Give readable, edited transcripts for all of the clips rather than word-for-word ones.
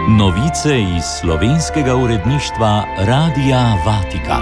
Novice iz slovenskega uredništva Radia Vatikan.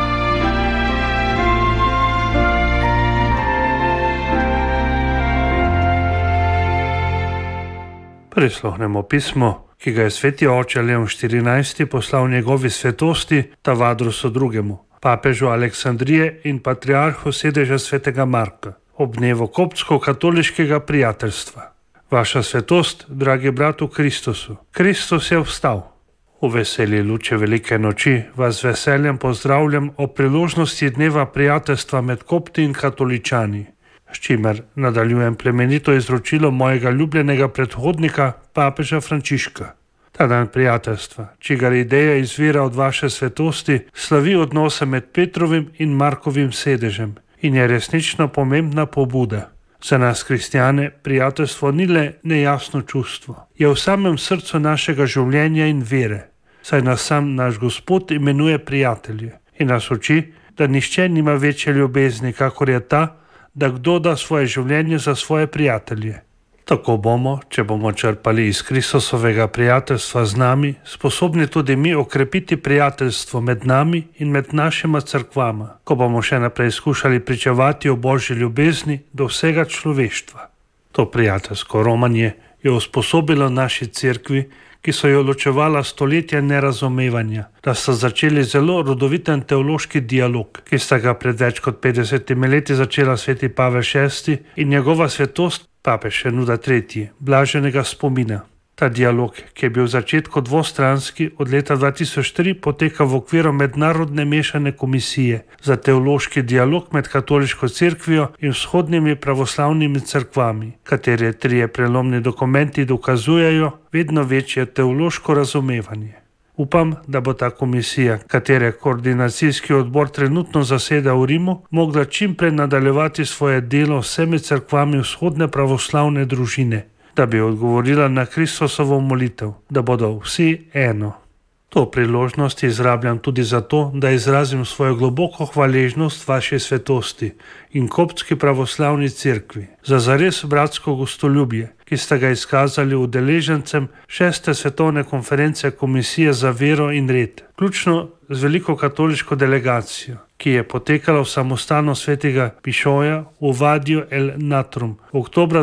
Prisluhnemo pismo, ki ga je sveti oče Leon XIV. Poslal njegovi svetosti Tavadrusu II., papežu Aleksandrije in patriarhu sedeža svetega Marka, ob dnevu koptsko-katoliškega prijateljstva. Vaša svetost, dragi brat v Kristusu, Kristus je vstal. V veseli luči velike noči vas veseljem pozdravljam o priložnosti dneva prijateljstva med kopti in katoličani, s čimer nadaljujem plemenito izročilo mojega ljubljenega predhodnika, papeža Frančiška. Ta dan prijateljstva, čigar ideja izvira od vaše svetosti, slavi odnose med Petrovim in Markovim sedežem in je resnično pomembna pobuda. Za nas kristjane prijateljstvo ni le nejasno čustvo, je v samem srcu našega življenja in vere, saj nas sam naš Gospod imenuje prijatelje in nas uči, da nihče nima večje ljubezni, kakor je ta, da kdo da svoje življenje za svoje prijatelje. Tako bomo, če bomo črpali iz Kristusovega prijateljstva z nami, sposobni tudi mi okrepiti prijateljstvo med nami in med našima cerkvama, ko bomo še naprej skušali pričevati o Božji ljubezni do vsega človeštva. To prijateljsko romanje je usposobilo naši cerkvi, ki so jo ločevala stoletja nerazumevanja, da so začeli zelo rodoviten teološki dialog, ki sta ga pred več kot 50 leti začela sveti Pavel VI. In njegova svetost, papež Šenуда III., blaženega spomina. Ta dialog, ki je bil v začetku dvostranski, od leta 2003 poteka v okviru mednarodne mešane komisije za teološki dialog med katoliško cerkvijo in vzhodnimi pravoslavnimi cerkvami, katere trije prelomni dokumenti dokazujejo vedno večje teološko razumevanje. Upam, da bo ta komisija, katere koordinacijski odbor trenutno zaseda v Rimu, mogla čim prej nadaljevati svoje delo vsemi cerkvami vzhodne pravoslavne družine, da bi odgovorila na Kristusovo molitev, da bodo vsi eno. To priložnost izrabljam tudi zato, da izrazim svojo globoko hvaležnost vaši svetosti in koptski pravoslavni cerkvi za zares bratsko gostoljubje, ki sta ga izkazali udeležencem 6. svetovne konference Komisije za vero in red, vključno z veliko katoliško delegacijo, ki je potekala v samostanu svetega Pišoja v Vadiju el Natrum v oktobra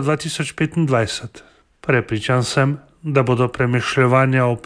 2025. Prepričan sem, da bodo premišljevanja ob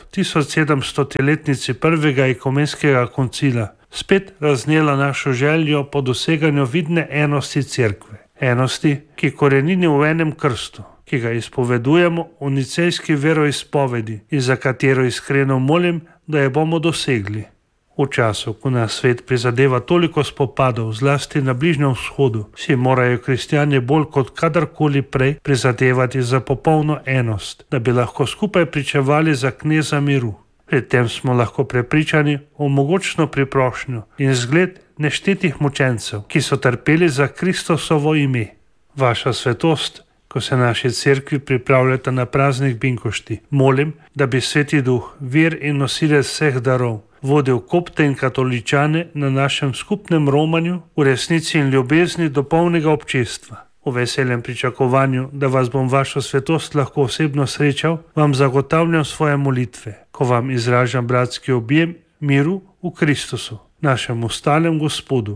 1700-letnici prvega ekumenskega koncila spet raznela našo željo po doseganju vidne enosti cerkve. Enosti, ki korenini v enem krstu, ki ga izpovedujemo v nicejski veroizpovedi in za katero iskreno molim, da je bomo dosegli. V času, ko nas svet prizadeva toliko spopadov, zlasti na Bližnjem vzhodu, si morajo kristjani bolj kot kadarkoli prej prizadevati za popolno enost, da bi lahko skupaj pričevali za kneza miru. Pri tem smo lahko prepričani v mogočno priprošnjo in zgled neštetih mučencev, ki so trpeli za Kristusovo ime. Vaša svetost, ko se naši cerkvi pripravljata na praznik Binkošti, molim, da bi Sveti Duh, vir in nosilec vseh darov, vodil kopte in katoličane na našem skupnem romanju v resnici in ljubezni do polnega občestva. V veselem pričakovanju, da vas bom vašo svetost lahko osebno srečal, vam zagotavljam svoje molitve, ko vam izražam bratski objem miru v Kristusu, našem stalem Gospodu.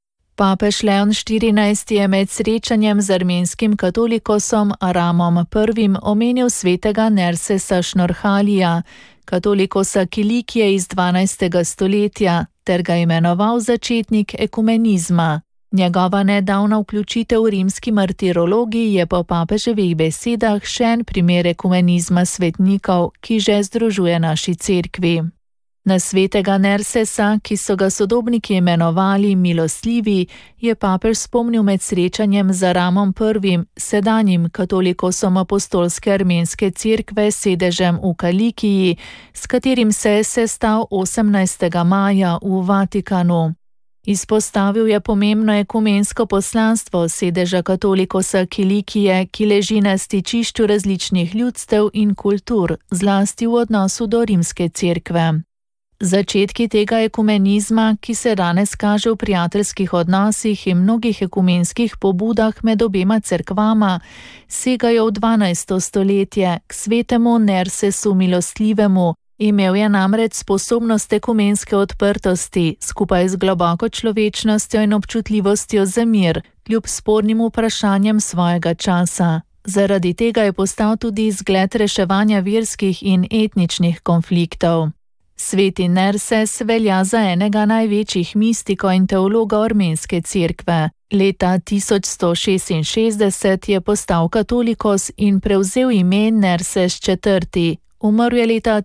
Papež Leon XIV. Je med srečanjem z armenskim katolikosom Aramom I. omenil svetega Nersesa Šnorhalija, katolikosa Kilikije iz 12. stoletja, ter ga imenoval začetnik ekumenizma. Njegova nedavna vključitev v rimski martirologiji je po papeževih besedah še en primer ekumenizma svetnikov, ki že združuje naši cerkvi. Na svetega Nersesa, ki so ga sodobniki imenovali milostljivi, je papež spomnil med srečanjem z Aramom I., sedanjim katolikosom apostolske armenske cerkve s sedežem v Kilikiji, s katerim se je sestal 18. maja v Vatikanu. Izpostavil je pomembno ekumensko poslanstvo sedeža katolikosa Kilikije, ki leži na stičišču različnih ljudstev in kultur, zlasti v odnosu do rimske cerkve. Začetki tega ekumenizma, ki se danes kaže v prijateljskih odnosih in mnogih ekumenskih pobudah med obema cerkvama, segajo v 12. stoletje k svetemu Nersesu Milostljivemu. Imel je namreč sposobnost ekumenske odprtosti, skupaj z globoko človečnostjo in občutljivostjo za mir, kljub spornim vprašanjem svojega časa. Zaradi tega je postal tudi zgled reševanja verskih in etničnih konfliktov. Sveti Nerses velja za enega največjih mistikov in teologov armenske cerkve. Leta 1166 je postal katolikos in prevzel ime Nerses IV. Umrl je leta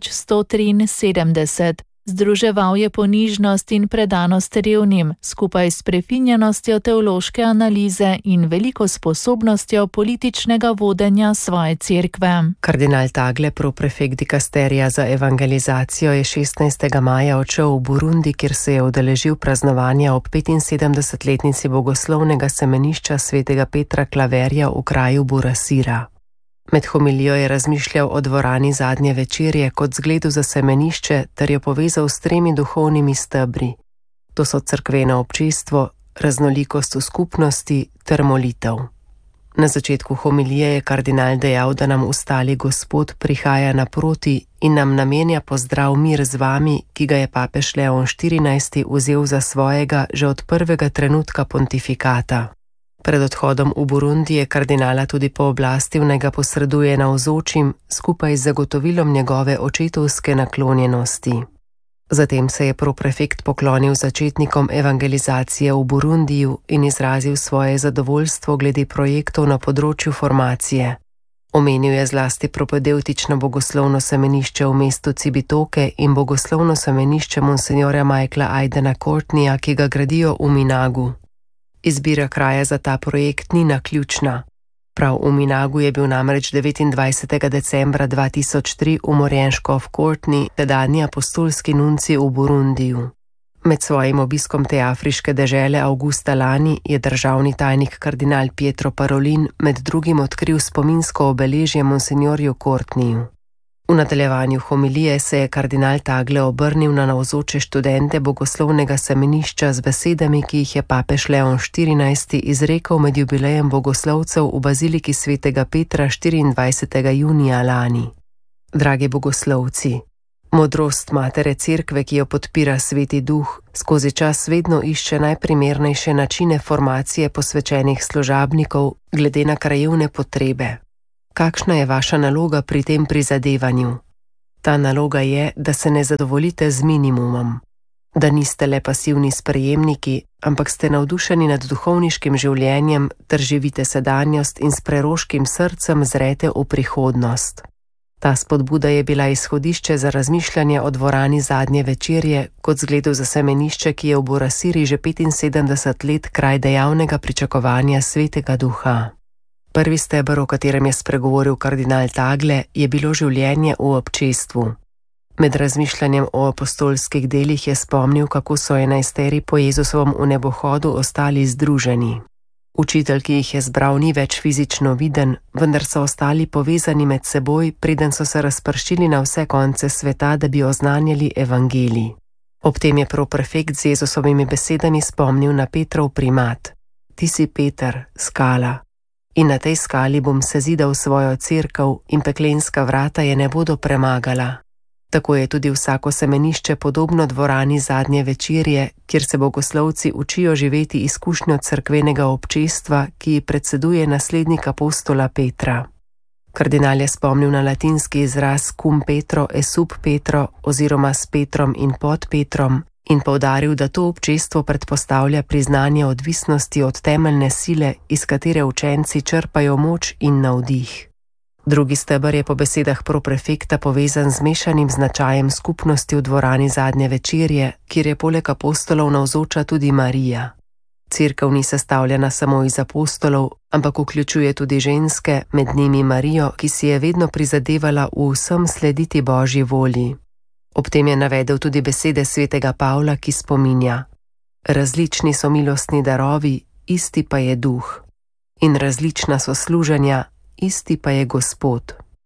1173. Združeval je ponižnost in predanost revnim, skupaj s prefinjenostjo teološke analize in veliko sposobnostjo političnega vodenja svoje cerkve. Kardinal Tagle, proprefekt dikasterija za evangelizacijo, je 16. maja odšel v Burundi, kjer se je udeležil praznovanja ob 75-letnici bogoslovnega semenišča svetega Petra Klaverja v kraju Burasira. Med homilijo je razmišljal o dvorani zadnje večerje kot zgledu za semenišče ter jo povezal s 3 duhovnimi stebri. To so cerkveno občestvo, raznolikost v skupnosti ter molitev. Na začetku homilije je kardinal dejal, da nam ustali Gospod prihaja naproti in nam namenja pozdrav mir z vami, ki ga je papež Leon XIV vzel za svojega že od prvega trenutka pontifikata. Pred odhodom v Burundi je kardinala tudi pooblastil, naj ga posreduje navzočim skupaj z zagotovilom njegove očetovske naklonjenosti. Zatem se je proprefekt poklonil začetnikom evangelizacije v Burundiju in izrazil svoje zadovoljstvo glede projektov na področju formacije. Omenil je zlasti propedeutično bogoslovno semenišče v mestu Cibitoke in bogoslovno semenišče monsenjorja Michaela Aidena Courtneyja, ki ga gradijo v Minagu. Izbira kraja za ta projekt ni naključna. Prav v Minagu je bil namreč 29. decembra 2003 umorjen škof Courtney, tedanji apostolski nunci v Burundiju. Med svojim obiskom te afriške dežele avgusta lani je državni tajnik kardinal Pietro Parolin med drugim odkril spominsko obeležje monsenjorju Courtneyju. V nadaljevanju homilije se je kardinal Tagle obrnil na navzoče študente bogoslovnega semenišča z besedami, ki jih je papež Leon XIV izrekel med jubilejem bogoslovcev v baziliki svetega Petra 24. junija lani. Dragi bogoslovci, modrost matere cerkve, ki jo podpira Sveti Duh, skozi čas vedno išče najprimernejše načine formacije posvečenih služabnikov glede na krajevne potrebe. Kakšna je vaša naloga pri tem prizadevanju? Ta naloga je, da se ne zadovoljite z minimumom, da niste le pasivni sprejemniki, ampak ste navdušeni nad duhovniškim življenjem ter živite sedanjost in s preroškim srcem zrete v prihodnost. Ta spodbuda je bila izhodišče za razmišljanje o dvorani zadnje večerje kot zgledu za semenišče, ki je v Burasiri že 75 let kraj dejavnega pričakovanja Svetega Duha. Prvi steber, o katerem je spregovoril kardinal Tagle, je bilo življenje v občestvu. Med razmišljanjem o apostolskih delih je spomnil, kako so 11 po Jezusovem vnebohodu ostali združeni. Učitelj, ki jih je zbral, ni več fizično viden, vendar so ostali povezani med seboj, preden so se razpršili na vse konce sveta, da bi oznanjali evangelij. Ob tem je proprefekt z Jezusovimi besedami spomnil na Petrov primat. Ti si Peter, skala. In na tej skali bom sezidal svojo cerkev in peklenska vrata je ne bodo premagala. Tako je tudi vsako semenišče podobno dvorani zadnje večerje, kjer se bogoslovci učijo živeti izkušnjo cerkvenega občestva, ki ji predseduje naslednik apostola Petra. Kardinal je spomnil na latinski izraz cum Petro e sub Petro oziroma s Petrom in pod Petrom in poudaril, da to občestvo predpostavlja priznanje odvisnosti od temeljne sile, iz katere učenci črpajo moč in navdih. Drugi steber je po besedah proprefekta povezan z mešanim značajem skupnosti v dvorani zadnje večerje, kjer je poleg apostolov navzoča tudi Marija. Cerkev ni sestavljena samo iz apostolov, ampak vključuje tudi ženske, med njimi Marijo, ki si je vedno prizadevala v vsem slediti Božji volji. Ob tem je navedel tudi besede svetega Pavla, ki spominja: različni so milostni darovi, isti pa je duh. In različna so služenja, isti pa je Gospod.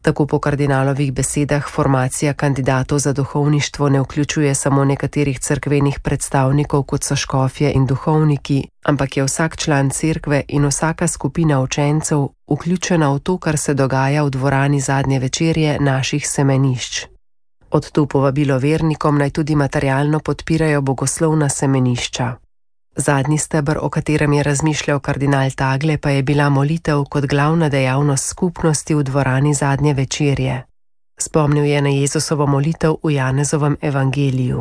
Tako po kardinalovih besedah formacija kandidatov za duhovništvo ne vključuje samo nekaterih cerkvenih predstavnikov, kot so škofje in duhovniki, ampak je vsak član cerkve in vsaka skupina učencev vključena v to, kar se dogaja v dvorani zadnje večerje naših semenišč. Od tu povabilo vernikom naj tudi materialno podpirajo bogoslovna semenišča. Zadnji steber, o katerem je razmišljal kardinal Tagle, pa je bila molitev kot glavna dejavnost skupnosti v dvorani zadnje večerje. Spomnil je na Jezusovo molitev v Janezovem evangeliju.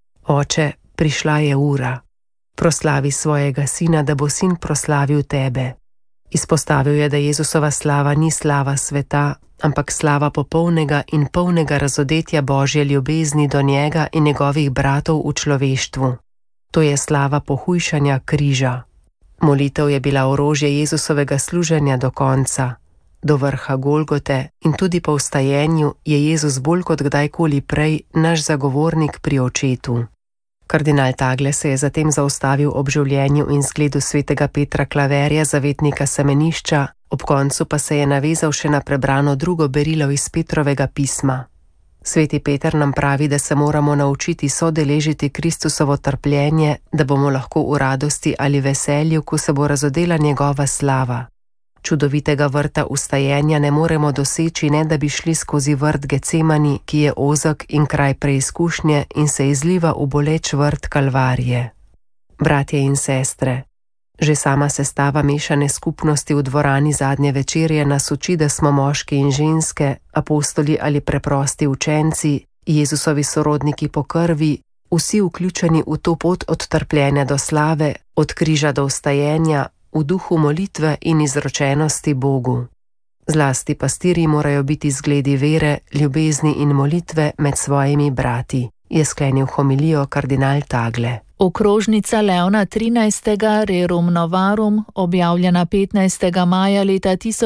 Oče, prišla je ura. Proslavi svojega sina, da bo sin proslavil tebe. Izpostavil je, da Jezusova slava ni slava sveta, ampak slava popolnega in polnega razodetja Božje ljubezni do njega in njegovih bratov v človeštvu. To je slava pohujšanja križa. Molitev je bila orožje Jezusovega služenja do konca. Do vrha Golgote in tudi po vstajenju je Jezus bolj kot kdajkoli prej naš zagovornik pri očetu. Kardinal Tagle se je zatem zaustavil ob življenju in zgledu svetega Petra Klaverja, zavetnika semenišča, ob koncu pa se je navezal še na prebrano drugo berilo iz Petrovega pisma. Sveti Peter nam pravi, da se moramo naučiti sodeležiti Kristusovo trpljenje, da bomo lahko v radosti ali veselju, ko se bo razodela njegova slava. Čudovitega vrta vstajenja ne moremo doseči, ne da bi šli skozi vrt Gecemani, ki je ozek in kraj preizkušnje in se izliva v boleč vrt Kalvarije. Bratje in sestre, že sama sestava mešane skupnosti v dvorani zadnje večerje nas uči, da smo moški in ženske, apostoli ali preprosti učenci, Jezusovi sorodniki po krvi, vsi vključeni v to pot od trpljenja do slave, od križa do vstajenja, v duhu molitve in izročenosti Bogu. Zlasti pastirji morajo biti zgledi vere, ljubezni in molitve med svojimi brati, je sklenil homilijo kardinal Tagle. Okrožnica Leona XIII. Rerum Novarum, objavljena 15. maja leta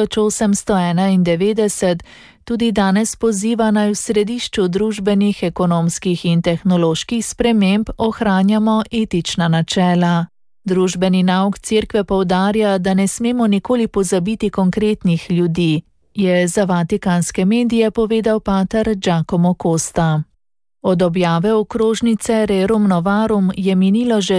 1891, tudi danes poziva naj v središču družbenih, ekonomskih in tehnoloških sprememb ohranjamo etična načela. Družbeni nauk cerkve poudarja, da ne smemo nikoli pozabiti konkretnih ljudi, je za vatikanske medije povedal pater Giacomo Costa. Od objave okrožnice Rerum Novarum je minilo že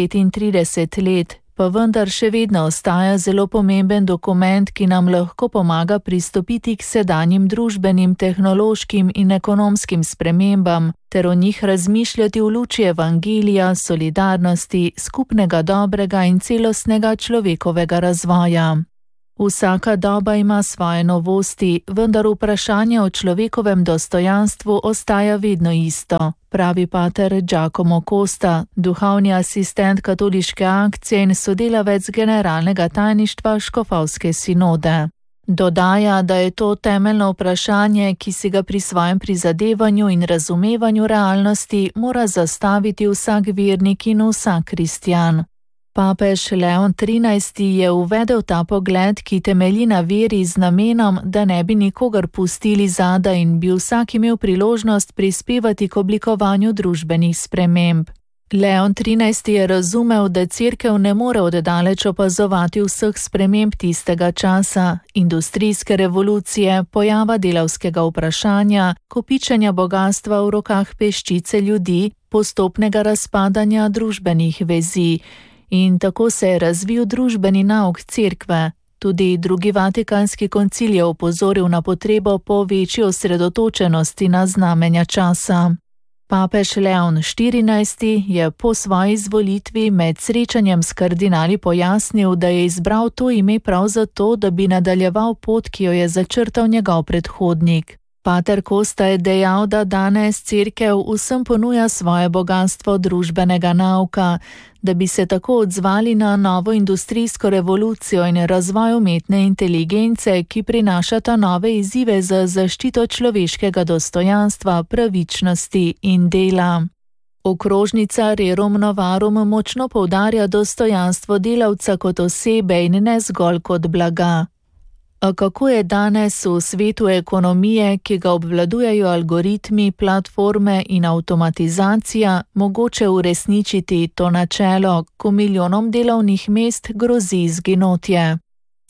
135 let, pa vendar še vedno ostaja zelo pomemben dokument, ki nam lahko pomaga pristopiti k sedanjim družbenim, tehnološkim in ekonomskim spremembam, ter o njih razmišljati v luči evangelija, solidarnosti, skupnega dobrega in celostnega človekovega razvoja. Vsaka doba ima svoje novosti, vendar vprašanje o človekovem dostojanstvu ostaja vedno isto, pravi pater Giacomo Costa, duhovni asistent katoliške akcije in sodelavec generalnega tajništva Škofovske sinode. Dodaja, da je to temeljno vprašanje, ki si ga pri svojem prizadevanju in razumevanju realnosti mora zastaviti vsak vernik in vsak kristjan. Papež Leon XIII. Je uvedel ta pogled, ki temelji na veri z namenom, da ne bi nikogar pustili zadaj in bi vsak imel priložnost prispevati k oblikovanju družbenih sprememb. Leon XIII. Je razumel, da cerkev ne more oddaleč opazovati vseh sprememb tistega časa, industrijske revolucije, pojava delavskega vprašanja, kopičenja bogastva v rokah peščice ljudi, postopnega razpadanja družbenih vezi. In tako se je razvil družbeni nauk cerkve. Tudi drugi vatikanski koncil je opozoril na potrebo po večji osredotočenosti na znamenja časa. Papež Leon XIV. Je po svoji izvolitvi med srečanjem s kardinali pojasnil, da je izbral to ime prav zato, da bi nadaljeval pot, ki jo je začrtal njegov predhodnik. Pater Costa je dejal, da danes cerkev vsem ponuja svoje bogastvo družbenega nauka, da bi se tako odzvali na novo industrijsko revolucijo in razvoj umetne inteligence, ki prinašata nove izzive za zaščito človeškega dostojanstva, pravičnosti in dela. Okrožnica Rerum Novarum močno poudarja dostojanstvo delavca kot osebe in ne zgolj kot blaga. A kako je danes v svetu ekonomije, ki ga obvladujejo algoritmi, platforme in avtomatizacija, mogoče uresničiti to načelo, ko milijonom delovnih mest grozi izginotje?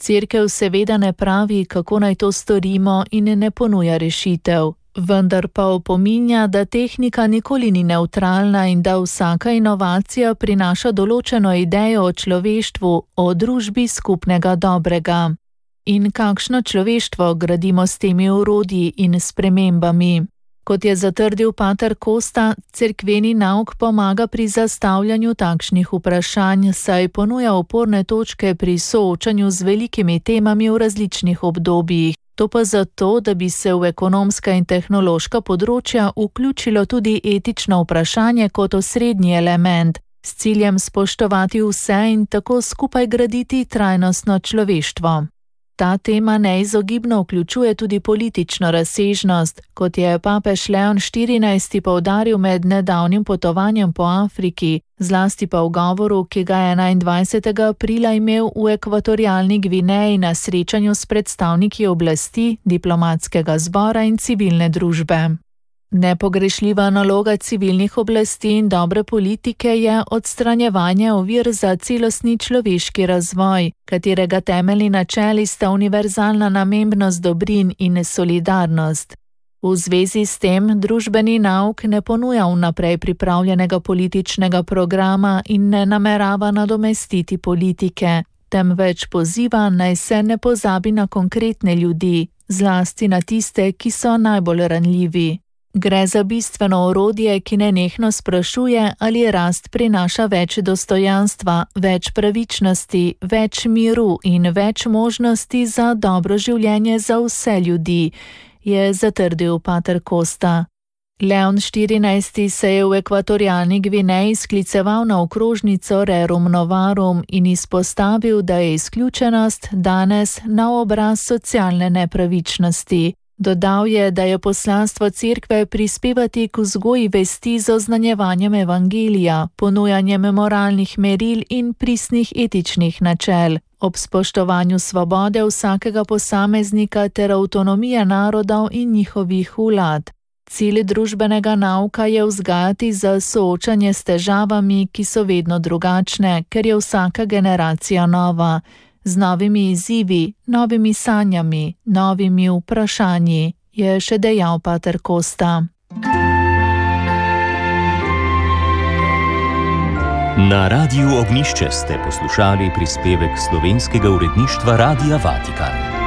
Cerkev seveda ne pravi, kako naj to storimo in ne ponuja rešitev, vendar pa opominja, da tehnika nikoli ni nevtralna in da vsaka inovacija prinaša določeno idejo o človeštvu, o družbi skupnega dobrega. In kakšno človeštvo gradimo s temi orodji in spremembami? Kot je zatrdil pater Costa, cerkveni nauk pomaga pri zastavljanju takšnih vprašanj, saj ponuja oporne točke pri soočanju z velikimi temami v različnih obdobjih. To pa zato, da bi se v ekonomska in tehnološka področja vključilo tudi etično vprašanje kot osrednji element, s ciljem spoštovati vse in tako skupaj graditi trajnostno človeštvo. Ta tema neizogibno vključuje tudi politično razsežnost, kot je papež Leon XIV poudaril med nedavnim potovanjem po Afriki, zlasti pa v govoru, ki ga je 21. aprila imel v ekvatorialni Gvineji na srečanju s predstavniki oblasti, diplomatskega zbora in civilne družbe. Nepogrešljiva naloga civilnih oblasti in dobre politike je odstranjevanje ovir za celostni človeški razvoj, katerega temeljni načeli sta univerzalna namembnost dobrin in solidarnost. V zvezi s tem družbeni nauk ne ponuja vnaprej pripravljenega političnega programa in ne namerava nadomestiti politike, temveč poziva, naj se ne pozabi na konkretne ljudi, zlasti na tiste, ki so najbolj ranljivi. Gre za bistveno orodje, ki nenehno sprašuje, ali rast prinaša več dostojanstva, več pravičnosti, več miru in več možnosti za dobro življenje za vse ljudi, je zatrdil pater Costa. Leon XIV se je v ekvatorialni Gvineji skliceval na okrožnico Rerum Novarum in izpostavil, da je izključenost danes na obraz socialne nepravičnosti. Dodal je, da je poslanstvo cerkve prispevati k vzgoji vesti z oznanjevanjem evangelija, ponujanjem moralnih meril in pristnih etičnih načel, ob spoštovanju svobode vsakega posameznika ter avtonomije narodov in njihovih vlad. Cilj družbenega nauka je vzgajati za soočanje s težavami, ki so vedno drugačne, ker je vsaka generacija nova, z novimi izzivi, novimi sanjami, novimi vprašanji, je še dejal pater Costa. Na Radiu Ognjišče ste poslušali prispevek slovenskega uredništva Radia Vatikan.